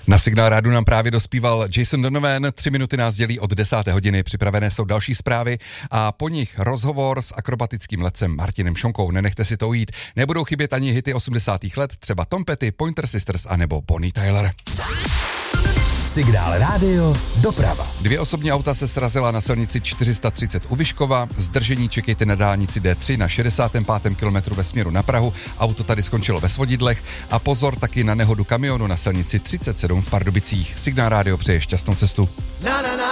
Na Signál Rádu nám právě dospíval Jason Donovan, 3 minuty nás dělí od 10. hodiny, připravené jsou další zprávy a po nich rozhovor s akrobatickým letcem Martinem Šonkou. Nenechte si to ujít, nebudou chybět ani hity 80. let, třeba Tom Petty, Pointer Sisters anebo Bonnie Tyler. Signál Rádio doprava. 2 osobní auta se srazila na silnici 430 u Vyškova, zdržení čekejte na dálnici D3 na 65. kilometru ve směru na Prahu, auto tady skončilo ve svodidlech a pozor taky na nehodu kamionu na silnici 37 v Pardubicích. Signál Rádio přeje šťastnou cestu.